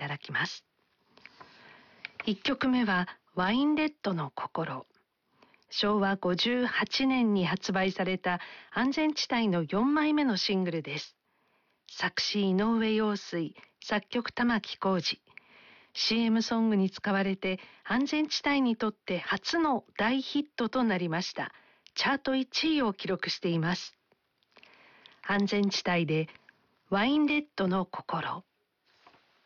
ただきます。1曲目はワインレッドの心。昭和58年に発売された安全地帯の4枚目のシングルです。作詞井上陽水、作曲玉置浩二。CM ソングに使われて安全地帯にとって初の大ヒットとなりました。チャート1位を記録しています。安全地帯でワインレッドの心。